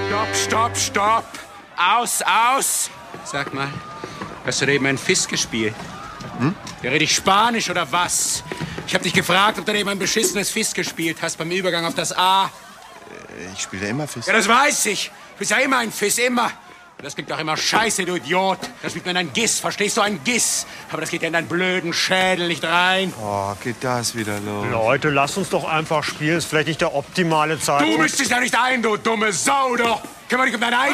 Stopp. Aus. Sag mal, hast du da eben ein Fiss gespielt? Ja, red ich Spanisch oder was? Ich hab dich gefragt, ob du da eben ein beschissenes Fiss gespielt hast beim Übergang auf das A. Ich spiele immer Fiss. Ja, das weiß ich. Du bist ja immer ein Fiss, immer. Das klingt doch immer scheiße, du Idiot. Das spielt man ein Giss, verstehst du? Ein Giss. Aber das geht ja in deinen blöden Schädel nicht rein. Oh, geht das wieder los? Leute, lasst uns doch einfach spielen. Ist vielleicht nicht der optimale Zeitpunkt. Du mischst dich ja nicht ein, du dumme Sau, doch. Kümmere dich um deine